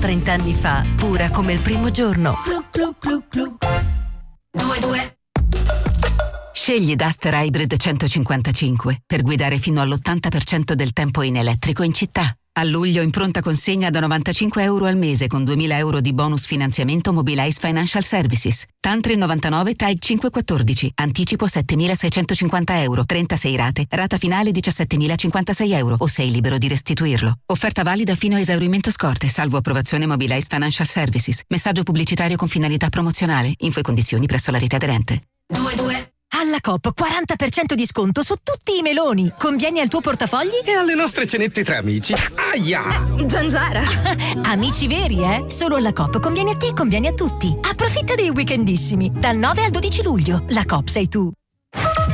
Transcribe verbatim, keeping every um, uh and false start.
trent'anni fa, pura come il primo giorno. Clu, clu, clu, clu. Due, due. Scegli Duster Hybrid centocinquantacinque per guidare fino all'ottanta per cento del tempo in elettrico in città. A luglio in pronta consegna da novantacinque euro al mese con duemila euro di bonus finanziamento Mobilize Financial Services. Tantri novantanove T A I cinquecentoquattordici. Anticipo settemilaseicentocinquanta euro. trentasei rate. Rata finale diciassettemilacinquantasei euro o sei libero di restituirlo. Offerta valida fino a esaurimento scorte, salvo approvazione Mobilize Financial Services. Messaggio pubblicitario con finalità promozionale. Info e condizioni presso la rete aderente. Due, due. Alla Coop quaranta per cento di sconto su tutti i meloni. Convieni al tuo portafogli? E alle nostre cenette tra amici. Aia! Eh, zanzara! Amici veri, eh? Solo alla Coop conviene a te e conviene a tutti. Approfitta dei weekendissimi. Dal nove al dodici luglio. La Coop sei tu.